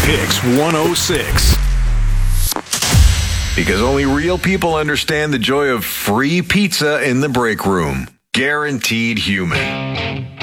Kicks 106. Because only real people understand the joy of free pizza in the break room. Guaranteed human.